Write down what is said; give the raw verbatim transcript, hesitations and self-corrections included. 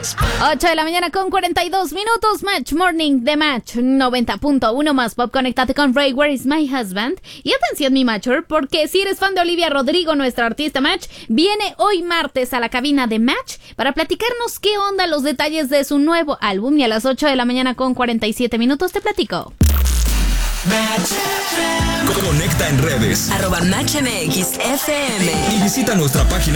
ocho de la mañana con cuarenta y dos minutos. Match Morning de Match noventa punto uno más Pop. Conéctate con Ray, Where is my husband? Y atención, mi Matcher, porque si eres fan de Olivia Rodrigo, nuestra artista Match, viene hoy martes a la cabina de Match para platicarnos qué onda, los detalles de su nuevo álbum. Y a las ocho de la mañana con cuarenta y siete minutos te platico. Match. Conecta en redes arroba Match M X F M y visita nuestra página